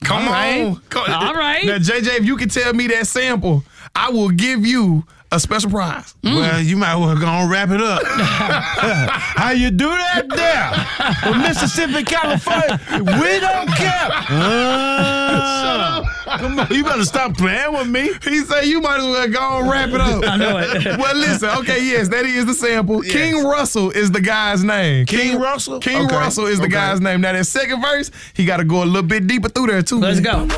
Come on. All right. Now, JJ, if you can tell me that sample, I will give you a special prize. Well, you might well go and wrap it up. How you do that there? Well, Mississippi, California, we don't care. Shut up. Come on, you better stop playing with me. He said you might as well go and wrap it up. I know it. Well, listen, okay, yes, that is the sample. Yes. King Russell is the guy's name. King Russell? King Okay. Russell is the guy's name. Now, that second verse, he got to go a little bit deeper through there, too. Let's man. go.